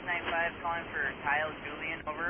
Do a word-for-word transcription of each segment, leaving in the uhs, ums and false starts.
nine five calling for Kyle Julian, over.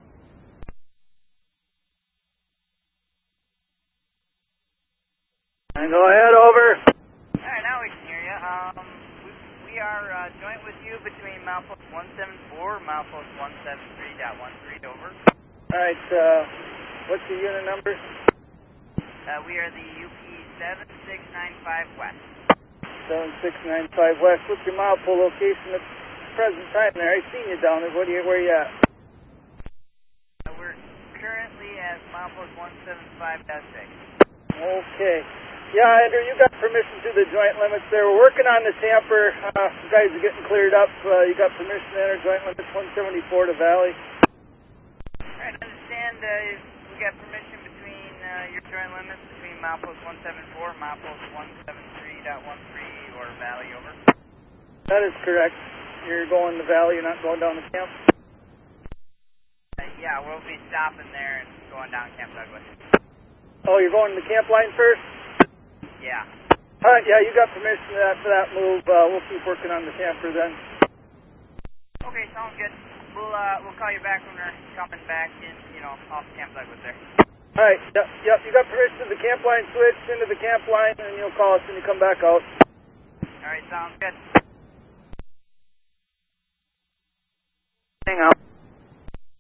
Go ahead, over. Alright, now we can hear you. Um, we, we are uh, joint with you between milepost one seven four and milepost one seven three point one three, over. Alright, uh, what's the unit number? Uh, we are the U P seven six nine five West. seven six nine five West. What's your milepole location at the present time there? I seen you down there. What are you, where are you at? Uh, we're currently at milepost one seven five point six. Okay. Yeah, Andrew, you got permission to the joint limits there. We're working on the tamper. Uh, you guys are getting cleared up. Uh, you got permission to enter joint limits one seventy-four to Valley. Alright, I understand uh, we got permission between uh, your joint limits between milepost one seven four and milepost one seven three point one three, or Valley, over. That is correct. You're going to Valley, you're not going down the camp? Uh, yeah, we'll be stopping there and going down Camp Douglas. Oh, you're going to the camp line first? Yeah. Alright, yeah, you got permission for that, for that move. Uh, we'll keep working on the camper then. Okay, sounds good. We'll uh, we'll call you back when we're coming back in, you know, off Camp Douglas there. Alright, yep, yep, you got permission to the camp line switch, into the camp line, and you'll call us when you come back out. Alright, sounds good. Hang on.